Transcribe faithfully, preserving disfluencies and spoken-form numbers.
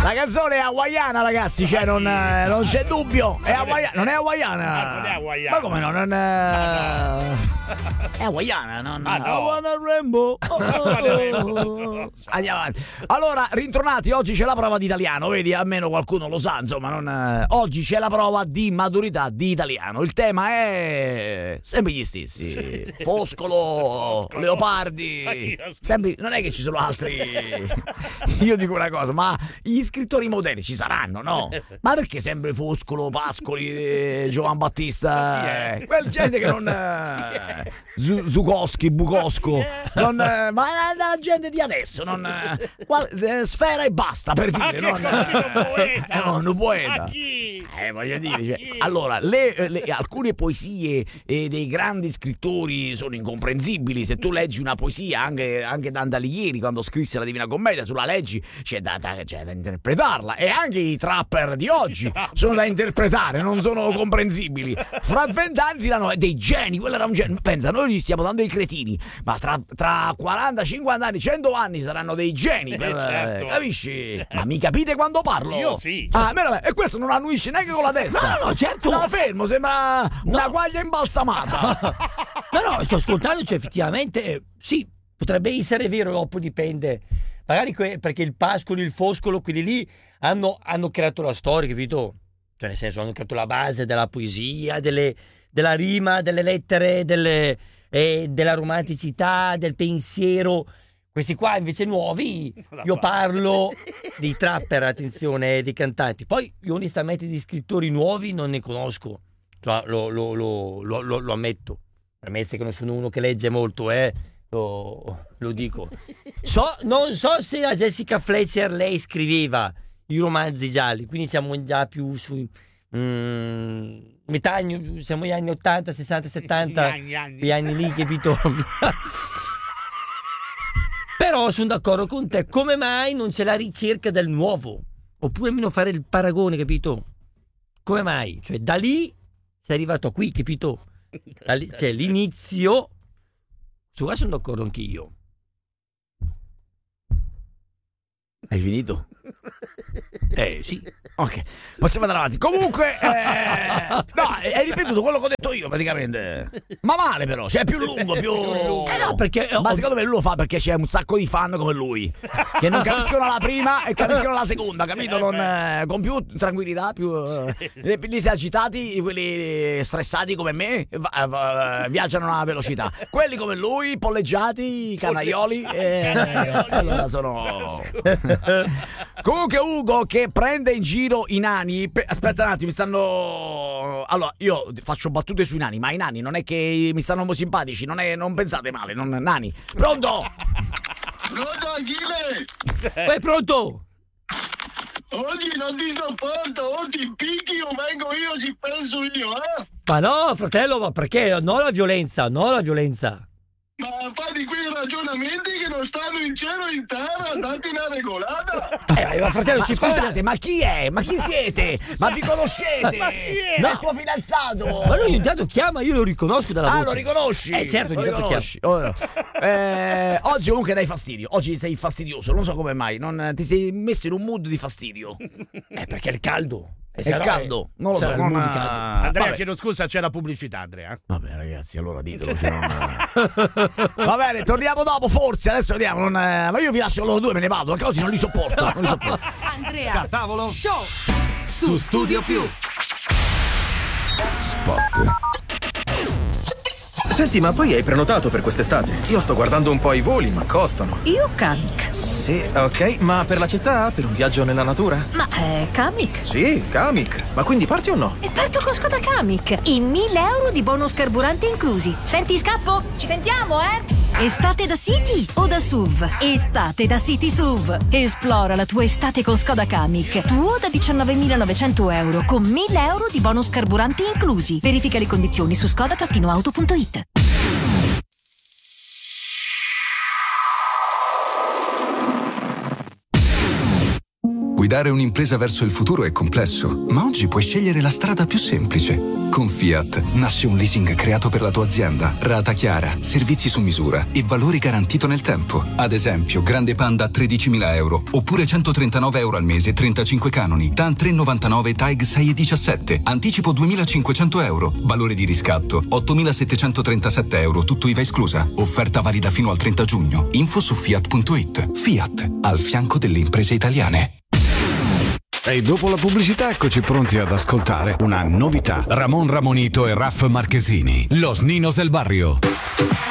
La canzone è hawaiana, ragazzi, cioè non, non c'è dubbio. È hawaiana, non è hawaiana. Non è hawaiana. Ma come no? Non è... È hawaiana, no? no. Ah, no. I wanna rainbow. Oh, oh, oh. Andiamo avanti. Allora, rintornati, oggi c'è la prova di italiano, vedi, almeno qualcuno lo sa, insomma, non... oggi c'è la prova di maturità di italiano. Il tema è sempre gli stessi. Sì, sì. Foscolo, Foscolo, Leopardi. Sempre... Non è che ci sono altri. Io dico una cosa, ma gli scrittori moderni ci saranno, no? Ma perché sempre Foscolo, Pascoli, eh, Giovan Battista? Eh, quel gente che non... Eh, Zukowski, Bukosco, non, eh, ma la gente di adesso, non, eh, qual, eh, Sfera e basta, per dire, non, eh, non un poeta. Eh, voglio dire, cioè, allora, le, le, alcune poesie eh, dei grandi scrittori sono incomprensibili. Se tu leggi una poesia, anche, anche Dante Alighieri, quando scrisse la Divina Commedia, tu la leggi, c'è da, da, c'è da interpretarla. E anche i trapper di oggi sono da interpretare, non sono comprensibili. Fra vent'anni diranno dei geni, quello era un genio. Pensa, noi gli stiamo dando i cretini, ma tra, tra quaranta, cinquanta anni, cento anni saranno dei geni, per, eh, certo. Capisci? Ma mi capite quando parlo? Io sì. Ah, meno, e questo non annuisce neanche con la testa. No, no, no, certo. Sta fermo, sembra una no. Quaglia imbalsamata. No, no, sto ascoltando, cioè effettivamente eh, sì, potrebbe essere vero, dopo dipende. Magari que- perché il Pascoli, il Foscolo, quelli lì hanno, hanno creato la storia, capito? Cioè nel senso hanno creato la base della poesia, delle, della rima, delle lettere, delle, eh, della romanticità, del pensiero. Questi qua invece nuovi, io parlo dei trapper, attenzione, dei cantanti. Poi io onestamente di scrittori nuovi non ne conosco, cioè, lo, lo, lo, lo, lo, lo ammetto. Premesso che non sono uno che legge molto, eh, lo, lo dico. So, non so se a Jessica Fletcher lei scriveva i romanzi gialli, quindi siamo già più sui mm, metà anni, siamo negli anni ottanta, sessanta, settanta, gli anni, gli anni lì, capito? Però sono d'accordo con te, come mai non c'è la ricerca del nuovo? Oppure almeno fare il paragone, capito? Come mai? Cioè da lì sei arrivato a qui, capito? Da lì, cioè l'inizio, su questo sono d'accordo anch'io. Hai finito? Eh sì. Ok, possiamo andare avanti. Comunque, eh, no, hai ripetuto quello che ho detto io praticamente. Ma male però, cioè è più lungo, più... Eh no, perché... Ma secondo me lui lo fa perché c'è un sacco di fan come lui, che non capiscono la prima e capiscono la seconda, capito? Non, eh, con più tranquillità, più... Eh, quelli agitati, quelli stressati come me, va, va, viaggiano a una velocità. Quelli come lui, polleggiati, canaioli, eh, allora sono... Comunque Ugo che prende in giro i nani. Aspetta un attimo, mi stanno... Allora, io faccio battute sui nani, ma i nani non è che mi stanno simpatici, non, è... non pensate male, non... Nani. Pronto? Pronto Achille? È pronto? Oggi non ti sopporto, o ti picchi o vengo io, ci penso io, eh? Ma no, fratello, ma perché? No la violenza, no la violenza. Ma fai quei ragionamenti che non stanno in cielo in terra, date una regolata. Eh, ma fratello, ma si scusate, ma chi è? Ma chi siete? Ma vi conoscete? Ma chi è? No. È il tuo fidanzato? Ma lui intanto chiama, io lo riconosco dalla voce. Ah, lo riconosci? Eh certo, lo riconosci. Oh, eh, oggi comunque dai fastidio. Oggi sei fastidioso, non so come mai. Non ti sei messo in un mood di fastidio. Eh, perché è il caldo. È il caldo, non lo so. Non ha... Andrea, vabbè. Chiedo scusa, c'è la pubblicità, Andrea. Vabbè, ragazzi, allora ditelo. Cioè non... Va bene, torniamo dopo, forse. Adesso vediamo. Non... Ma io vi lascio loro due, me ne vado, perché oggi non li sopporto. Non li sopporto. Andrea, tavolo show su Studio Più. Spot. Senti, ma poi hai prenotato per quest'estate? Io sto guardando un po' i voli, ma costano. Io Kamiq. Sì, ok, ma per la città? Per un viaggio nella natura? Ma è Kamiq? Sì, Kamiq. Ma quindi parti o no? E parto con Skoda Kamiq. I mille euro di bonus carburante inclusi. Senti, scappo? Ci sentiamo, eh? Estate da City o da S U V? Estate da City S U V. Esplora la tua estate con Skoda Kamiq. Tuo da diciannovemilanovecento euro con mille euro di bonus carburanti inclusi. Verifica le condizioni su skoda auto punto it. We Guidare un'impresa verso il futuro è complesso, ma oggi puoi scegliere la strada più semplice. Con Fiat nasce un leasing creato per la tua azienda, rata chiara, servizi su misura e valori garantito nel tempo. Ad esempio, Grande Panda a tredicimila euro, oppure centotrentanove euro al mese, trentacinque canoni, TAN tre virgola novantanove, TAG sei virgola diciassette, anticipo duemilacinquecento euro, valore di riscatto ottomilasettecentotrentasette euro, tutto I V A esclusa. Offerta valida fino al trenta giugno. Info su fiat punto it. Fiat, al fianco delle imprese italiane. E dopo la pubblicità eccoci pronti ad ascoltare una novità. Ramon Ramonito e Raff Marchesini, Los Ninos del Barrio.